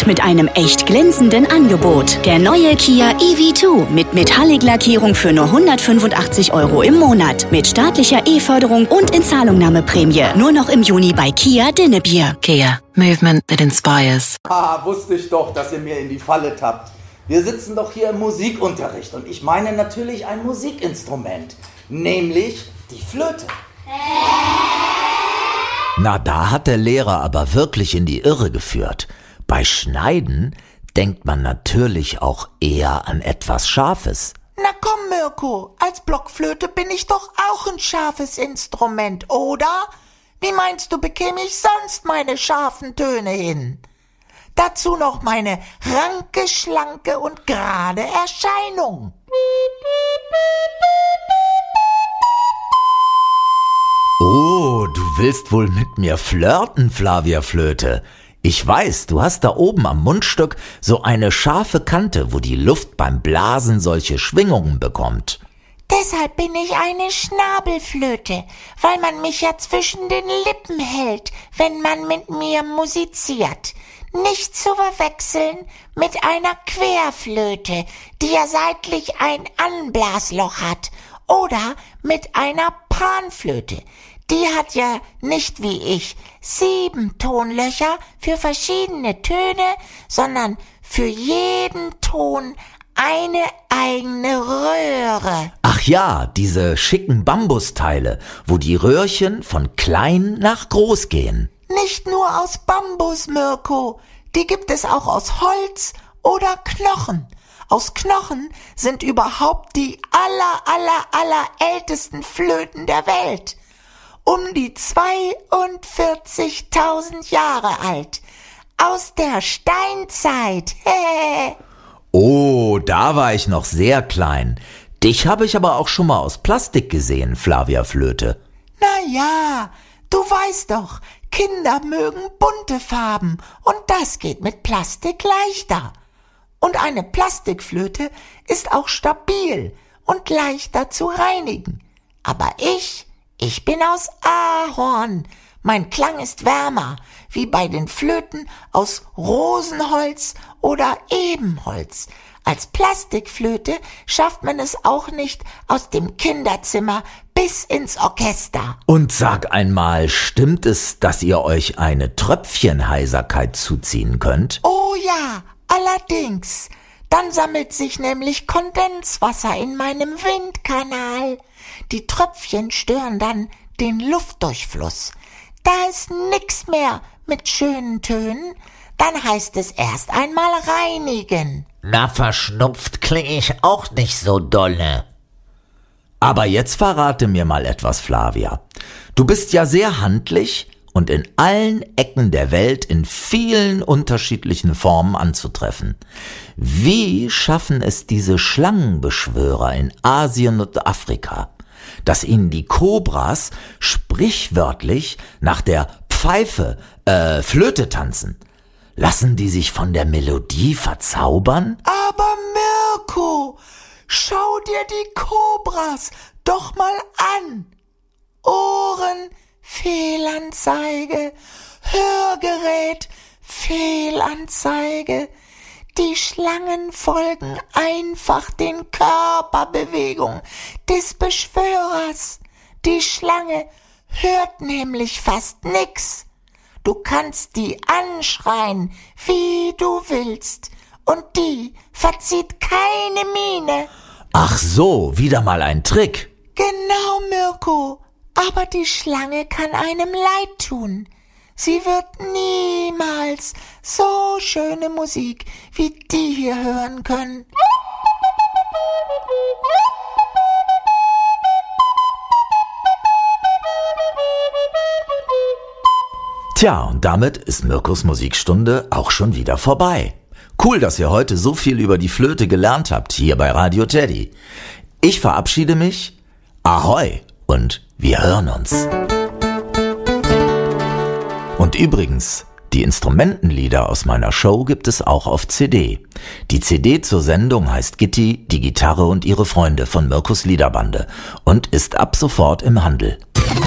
und mit einem echt glänzenden Angebot. Der neue Kia EV2 mit Metallic-Lackierung für nur 185 € im Monat. Mit staatlicher E-Förderung und Inzahlungnahmeprämie. Nur noch im Juni bei Kia Dinnebier. Kia. Movement that inspires. Wusste ich doch, dass ihr mir in die Falle tappt. Wir sitzen doch hier im Musikunterricht und ich meine natürlich ein Musikinstrument, nämlich die Flöte. Na, da hat der Lehrer aber wirklich in die Irre geführt. Bei Schneiden denkt man natürlich auch eher an etwas Scharfes. Na komm, Mirko, als Blockflöte bin ich doch auch ein scharfes Instrument, oder? Wie meinst du, bekäme ich sonst meine scharfen Töne hin? Dazu noch meine ranke, schlanke und gerade Erscheinung. Oh, du willst wohl mit mir flirten, Flavia Flöte. Ich weiß, du hast da oben am Mundstück so eine scharfe Kante, wo die Luft beim Blasen solche Schwingungen bekommt. Deshalb bin ich eine Schnabelflöte, weil man mich ja zwischen den Lippen hält, wenn man mit mir musiziert. Nicht zu verwechseln mit einer Querflöte, die ja seitlich ein Anblasloch hat, oder mit einer Panflöte. Die hat ja nicht wie ich 7 Tonlöcher für verschiedene Töne, sondern für jeden Ton eine eigene Röhre. Ach ja, diese schicken Bambusteile, wo die Röhrchen von klein nach groß gehen. Nicht nur aus Bambus, Mirko. Die gibt es auch aus Holz oder Knochen. Aus Knochen sind überhaupt die aller ältesten Flöten der Welt. Um die 42.000 Jahre alt. Aus der Steinzeit. Oh, da war ich noch sehr klein. Dich habe ich aber auch schon mal aus Plastik gesehen, Flavia Flöte. Na ja, du weißt doch, Kinder mögen bunte Farben und das geht mit Plastik leichter. Und eine Plastikflöte ist auch stabil und leichter zu reinigen. Aber ich bin aus Ahorn. Mein Klang ist wärmer, wie bei den Flöten aus Rosenholz oder Ebenholz. Als Plastikflöte schafft man es auch nicht aus dem Kinderzimmer bis ins Orchester. Und sag einmal, stimmt es, dass ihr euch eine Tröpfchenheiserkeit zuziehen könnt? Oh ja, allerdings. Dann sammelt sich nämlich Kondenswasser in meinem Windkanal. Die Tröpfchen stören dann den Luftdurchfluss. Da ist nix mehr mit schönen Tönen. Dann heißt es erst einmal reinigen. Na, verschnupft klinge ich auch nicht so dolle. Aber jetzt verrate mir mal etwas, Flavia. Du bist ja sehr handlich und in allen Ecken der Welt in vielen unterschiedlichen Formen anzutreffen. Wie schaffen es diese Schlangenbeschwörer in Asien und Afrika, dass ihnen die Kobras sprichwörtlich nach der Pfeife, Flöte tanzen? Lassen die sich von der Melodie verzaubern? Aber Mirko, schau dir die Kobras doch mal an. Ohren, Fehlanzeige, Hörgerät, Fehlanzeige. Die Schlangen folgen einfach den Körperbewegungen des Beschwörers. Die Schlange hört nämlich fast nix. Du kannst die anschreien, wie du willst, und die verzieht keine Miene. Ach so, wieder mal ein Trick. Genau, Mirko, aber die Schlange kann einem leid tun. Sie wird niemals so schöne Musik wie die hier hören können. Tja, und damit ist Mirkos Musikstunde auch schon wieder vorbei. Cool, dass ihr heute so viel über die Flöte gelernt habt hier bei Radio Teddy. Ich verabschiede mich. Ahoi und wir hören uns. Und übrigens, die Instrumentenlieder aus meiner Show gibt es auch auf CD. Die CD zur Sendung heißt Gitti, die Gitarre und ihre Freunde von Mirkos Liederbande und ist ab sofort im Handel.